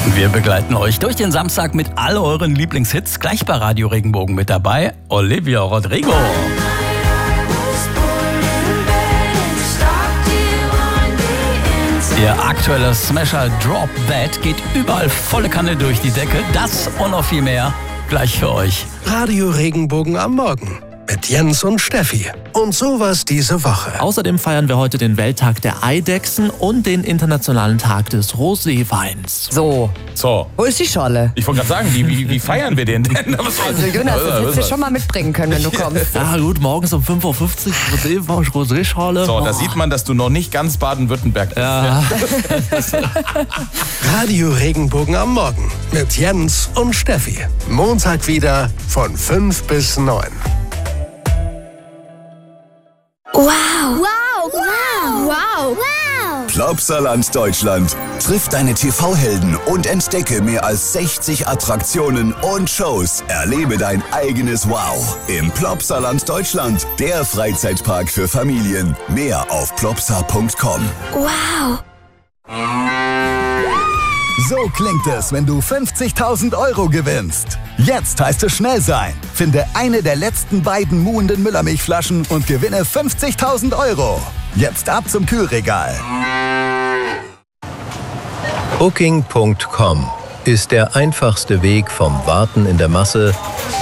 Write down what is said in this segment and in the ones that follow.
Wir begleiten euch durch den Samstag mit all euren Lieblingshits. Gleich bei Radio Regenbogen mit dabei Olivia Rodrigo. Ihr aktueller Smasher Drop That geht überall volle Kanne durch die Decke. Das und noch viel mehr gleich für euch. Radio Regenbogen am Morgen mit Jens und Steffi. Und sowas diese Woche. Außerdem feiern wir heute den Welttag der Eidechsen und den Internationalen Tag des Roséweins. So. Wo ist die Schorle? Ich wollte gerade sagen, wie feiern wir den denn? Also Jonas, das hättest du schon mal mitbringen können, wenn du kommst. Ja gut, morgens um 5.50 Uhr Rosé-Schorle. So, da sieht man, dass du noch nicht ganz Baden-Württemberg bist. Ja. Radio Regenbogen am Morgen mit Jens und Steffi. Montag wieder von 5 bis 9. Wow. Wow. Wow. Wow. Wow. Plopsaland Deutschland. Triff deine TV-Helden und entdecke mehr als 60 Attraktionen und Shows. Erlebe dein eigenes Wow im Plopsaland Deutschland. Der Freizeitpark für Familien. Mehr auf plopsa.com. Wow. So klingt es, wenn du 50.000 € gewinnst. Jetzt heißt es schnell sein. Finde eine der letzten beiden muhenden Müllermilchflaschen und gewinne 50.000 €. Jetzt ab zum Kühlregal. Booking.com ist der einfachste Weg vom Warten in der Masse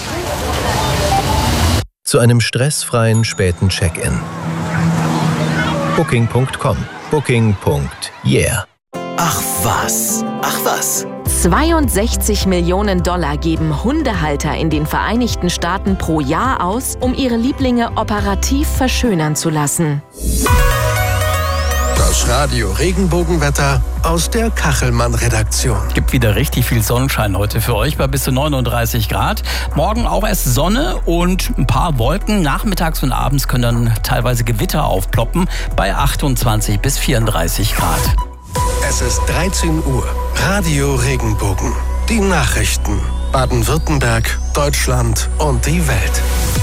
zu einem stressfreien späten Check-in. Booking.com. Booking.yeah. Ach was. 62 Millionen $ geben Hundehalter in den Vereinigten Staaten pro Jahr aus, um ihre Lieblinge operativ verschönern zu lassen. Das Radio Regenbogenwetter aus der Kachelmann-Redaktion. Gibt wieder richtig viel Sonnenschein heute für euch bei bis zu 39 Grad. Morgen auch erst Sonne und ein paar Wolken. Nachmittags und abends können dann teilweise Gewitter aufploppen bei 28 bis 34 Grad. Es ist 13 Uhr. Radio Regenbogen. Die Nachrichten. Baden-Württemberg, Deutschland und die Welt.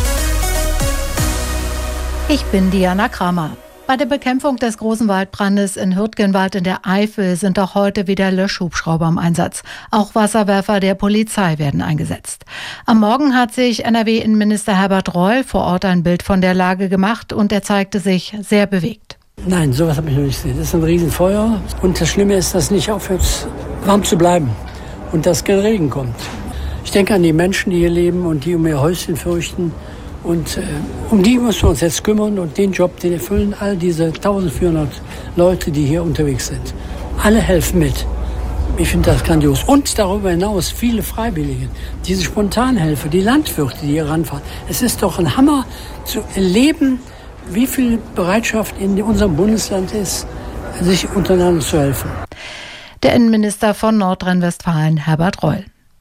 Ich bin Diana Kramer. Bei der Bekämpfung des großen Waldbrandes in Hürtgenwald in der Eifel sind auch heute wieder Löschhubschrauber im Einsatz. Auch Wasserwerfer der Polizei werden eingesetzt. Am Morgen hat sich NRW-Innenminister Herbert Reul vor Ort ein Bild von der Lage gemacht und er zeigte sich sehr bewegt. Nein, sowas habe ich noch nicht gesehen. Das ist ein Riesenfeuer und das Schlimme ist, dass es nicht aufhört, warm zu bleiben und dass kein Regen kommt. Ich denke an die Menschen, die hier leben und die um ihr Häuschen fürchten und um die müssen wir uns jetzt kümmern und den Job, den erfüllen all diese 1400 Leute, die hier unterwegs sind. Alle helfen mit. Ich finde das grandios. Und darüber hinaus viele Freiwillige, diese Spontanhelfer, die Landwirte, die hier ranfahren. Es ist doch ein Hammer zu erleben, wie viel Bereitschaft in unserem Bundesland ist, sich untereinander zu helfen. Der Innenminister von Nordrhein-Westfalen, Herbert Reul.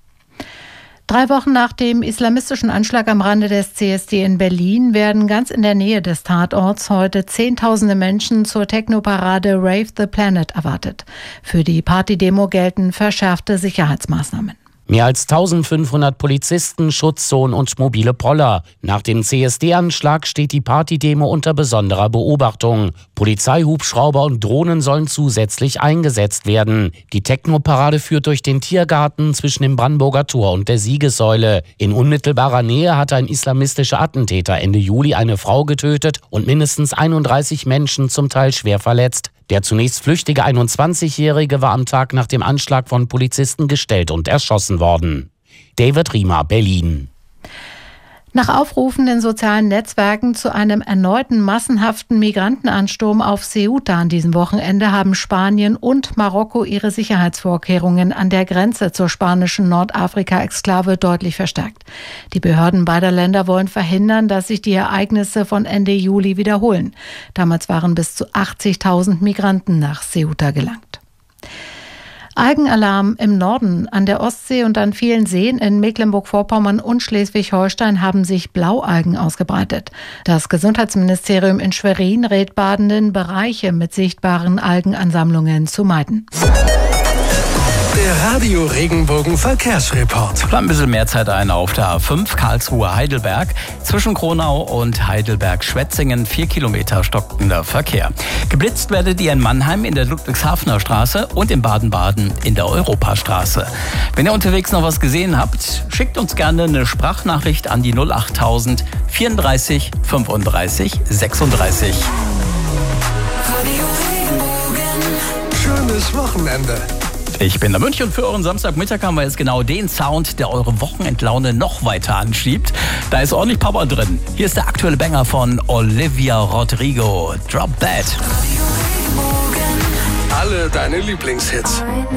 3 Wochen nach dem islamistischen Anschlag am Rande des CSD in Berlin werden ganz in der Nähe des Tatorts heute Zehntausende Menschen zur Technoparade Rave the Planet erwartet. Für die Partydemo gelten verschärfte Sicherheitsmaßnahmen. Mehr als 1500 Polizisten, Schutzzonen und mobile Poller. Nach dem CSD-Anschlag steht die Partydemo unter besonderer Beobachtung. Polizeihubschrauber und Drohnen sollen zusätzlich eingesetzt werden. Die Technoparade führt durch den Tiergarten zwischen dem Brandenburger Tor und der Siegessäule. In unmittelbarer Nähe hatte ein islamistischer Attentäter Ende Juli eine Frau getötet und mindestens 31 Menschen zum Teil schwer verletzt. Der zunächst flüchtige 21-Jährige war am Tag nach dem Anschlag von Polizisten gestellt und erschossen worden. David Riemer, Berlin. Nach Aufrufen in sozialen Netzwerken zu einem erneuten massenhaften Migrantenansturm auf Ceuta an diesem Wochenende haben Spanien und Marokko ihre Sicherheitsvorkehrungen an der Grenze zur spanischen Nordafrika-Exklave deutlich verstärkt. Die Behörden beider Länder wollen verhindern, dass sich die Ereignisse von Ende Juli wiederholen. Damals waren bis zu 80.000 Migranten nach Ceuta gelangt. Algenalarm im Norden. An der Ostsee und an vielen Seen in Mecklenburg-Vorpommern und Schleswig-Holstein haben sich Blaualgen ausgebreitet. Das Gesundheitsministerium in Schwerin rät Badenden, Bereiche mit sichtbaren Algenansammlungen zu meiden. Der Radio Regenbogen Verkehrsreport. Ein bisschen mehr Zeit ein auf der A5 Karlsruhe-Heidelberg. Zwischen Kronau und Heidelberg-Schwetzingen 4 Kilometer stockender Verkehr. Geblitzt werdet ihr in Mannheim in der Ludwigshafener Straße und in Baden-Baden in der Europastraße. Wenn ihr unterwegs noch was gesehen habt, schickt uns gerne eine Sprachnachricht an die 08000 34 35 36. Schönes Wochenende. Ich bin der Münch und für euren Samstagmittag haben wir jetzt genau den Sound, der eure Wochenendlaune noch weiter anschiebt. Da ist ordentlich Power drin. Hier ist der aktuelle Banger von Olivia Rodrigo. Drop That. Alle deine Lieblingshits.